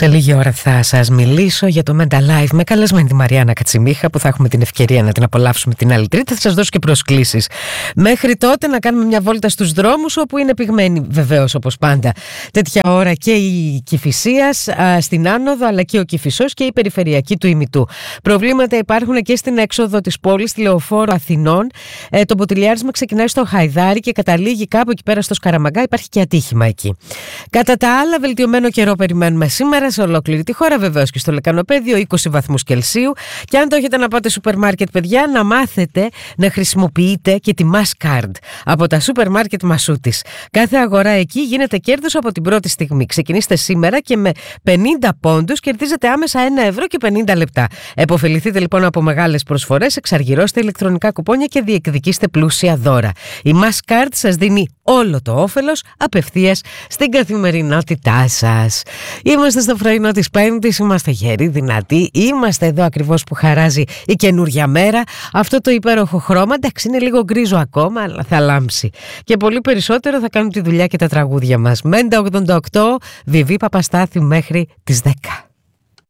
Σε λίγη ώρα θα σας μιλήσω για το Mental Life με καλεσμένη τη Μαριάννα Κατσιμίχα, που θα έχουμε την ευκαιρία να την απολαύσουμε την άλλη Τρίτη. Θα σας δώσω και προσκλήσεις. Μέχρι τότε να κάνουμε μια βόλτα στους δρόμους, όπου είναι πυγμένη βεβαίως όπως πάντα τέτοια ώρα και η Κηφισίας στην άνοδο, αλλά και ο Κηφισός και η περιφερειακή του Ημιτού. Προβλήματα υπάρχουν και στην έξοδο της πόλης, στη Λεωφόρο Αθηνών. Το μποτιλιάρισμα ξεκινάει στο Χαϊδάρι και καταλήγει κάπου εκεί πέρα στο Σκαραμαγκά. Υπάρχει και ατύχημα εκεί. Κατά τα άλλα, βελτιωμένο καιρό περιμένουμε σήμερα σε ολόκληρη τη χώρα, βεβαίως και στο Λεκανοπέδιο, 20 βαθμούς Κελσίου. Και αν το έχετε να πάτε σούπερ μάρκετ, παιδιά, να μάθετε να χρησιμοποιείτε και τη Masscard από τα σούπερ μάρκετ Μασούτης. Κάθε αγορά εκεί γίνεται κέρδος από την πρώτη στιγμή. Ξεκινήστε σήμερα και με 50 πόντους κερδίζετε άμεσα 1 ευρώ και 50 λεπτά. Εποφεληθείτε λοιπόν από μεγάλες προσφορές, εξαργυρώστε ηλεκτρονικά κουπόνια και διεκδικήστε πλούσια δώρα. Η Masscard σας δίνει όλο το όφελος απευθείας στην καθημερινότητά σας. Είμαστε στο πρωινό της Πέμπτης, είμαστε γεροί, δυνατοί, είμαστε εδώ ακριβώς που χαράζει η καινούρια μέρα. Αυτό το υπέροχο χρώμα, εντάξει, είναι λίγο γκρίζο ακόμα, αλλά θα λάμψει. Και πολύ περισσότερο θα κάνουν τη δουλειά και τα τραγούδια μας. Μέντα 88, Βιβί Παπαστάθιου μέχρι τις 10.